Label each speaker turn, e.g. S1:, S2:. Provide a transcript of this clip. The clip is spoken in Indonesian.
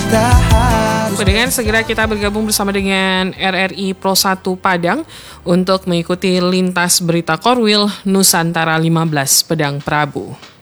S1: Dengan segera kita bergabung bersama dengan RRI Pro 1 Padang untuk mengikuti lintas berita Korwil Nusantara 15 Pedang Prabu.